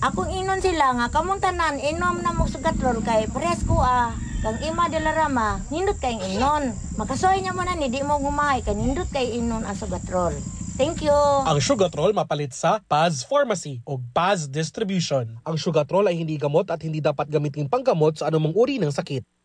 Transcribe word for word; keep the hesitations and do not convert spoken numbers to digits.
Akong inon sila nga kamuntanan inom na mo sugatrol kay presko ah. Kang ima de la rama, nindot kay inon. Makasoy niya mo na ni di mo gumay kay nindot kay inon ang sugatrol. Thank you. Ang Sugatrol mapalit sa Paz Pharmacy o Paz Distribution. Ang Sugatrol ay hindi gamot at hindi dapat gamitin panggamot sa anumang uri ng sakit.